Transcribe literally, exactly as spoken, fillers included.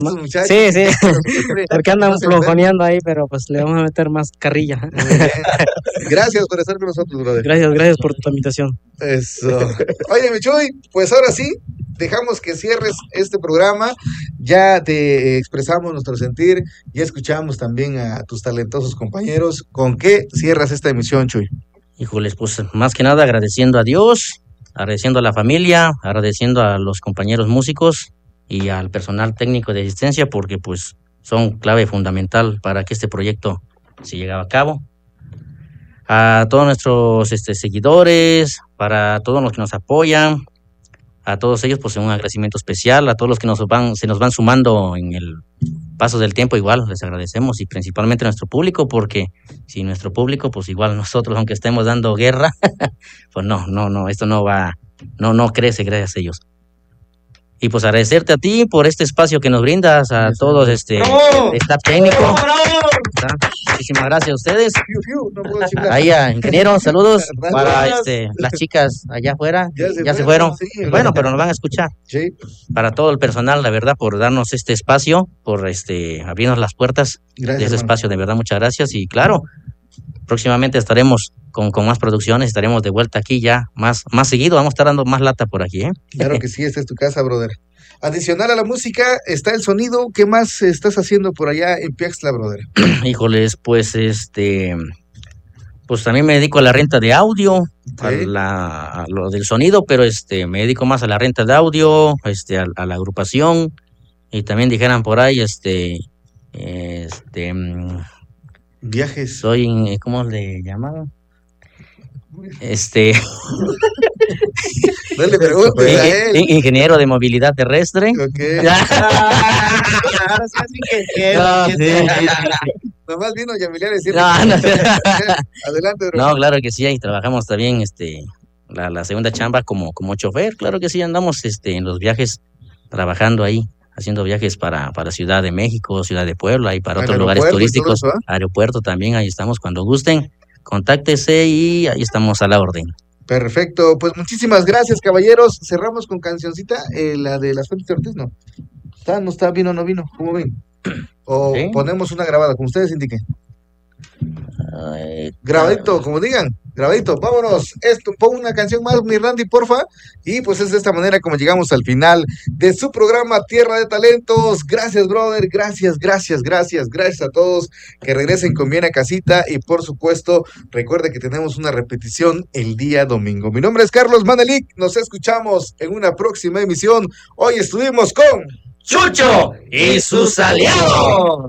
muchachos. Sí, sí, porque andan flojoneando ahí, pero pues le vamos a meter más carrilla. Gracias por estar con nosotros, brother. Gracias, gracias por tu invitación. Eso. Oye, Michuy, pues ahora sí, dejamos que cierres este programa. Ya te expresamos nuestro sentir, ya escuchamos también a tus talentosos compañeros. ¿Con qué cierras esta emisión, Chuy? Híjoles, pues más que nada agradeciendo a Dios, agradeciendo a la familia, agradeciendo a los compañeros músicos y al personal técnico de asistencia, porque pues son clave fundamental para que este proyecto se llegue a cabo. A todos nuestros este, seguidores, para todos los que nos apoyan, a todos ellos pues un agradecimiento especial, a todos los que nos van, se nos van sumando en el paso del tiempo, igual les agradecemos, y principalmente a nuestro público, porque sin nuestro público pues igual nosotros, aunque estemos dando guerra, pues no, no, no, esto no va, no, no crece gracias a ellos. Y pues agradecerte a ti por este espacio que nos brindas, a gracias, todos este ¡bravo! Staff técnico. ¡Bravo, bravo! Muchísimas gracias a ustedes. No Ahí a ingeniero, saludos para este las chicas allá afuera, ya se, ya se fueron. Sí, bueno, pero nos van a escuchar. Sí. Para todo el personal, la verdad, por darnos este espacio, por este abrirnos las puertas gracias, de este hermano. Espacio, de verdad, muchas gracias. Y claro, próximamente estaremos con, con más producciones, estaremos de vuelta aquí ya más, más seguido, vamos a estar dando más lata por aquí, ¿eh? Claro que sí, esta es tu casa, brother. Adicional a la música, está el sonido. ¿Qué más estás haciendo por allá en Piaxtla, brother? Híjoles, pues este, pues también me dedico a la renta de audio, ¿sí? a, la, a lo del sonido, pero este, me dedico más a la renta de audio, este, a, a la agrupación, y también dijeran por ahí, este, este, viajes. Soy, ¿cómo le llamaban? Este no le preguntes a él. Ingeniero de movilidad terrestre. Okay. no, sí, sí, sí. Nomás vino Yamilia a decir. No, no. Adelante, bro. No, claro que sí, ahí trabajamos también este la, la segunda chamba como, como chofer, claro que sí, andamos este en los viajes trabajando ahí, haciendo viajes para, para Ciudad de México, Ciudad de Puebla y para otros lugares turísticos, eso, ¿eh? Aeropuerto también, ahí estamos cuando gusten. Contáctese y ahí estamos a la orden. Perfecto, pues muchísimas gracias, caballeros. Cerramos con cancioncita, eh, la de las Fuentes de Ortiz, ¿no? ¿Está, no está, vino o no vino? ¿Cómo ven? O ¿sí? Ponemos una grabada, como ustedes indiquen. Ay, grabadito, como digan, grabadito, vámonos. Esto, pon una canción más, mi Randy, porfa. Y pues es de esta manera como llegamos al final de su programa Tierra de Talentos. Gracias, brother, gracias, gracias, gracias, gracias a todos. Que regresen con bien a casita. Y por supuesto, recuerde que tenemos una repetición el día domingo. Mi nombre es Carlos Manelik, nos escuchamos en una próxima emisión. Hoy estuvimos con Chucho y sus aliados.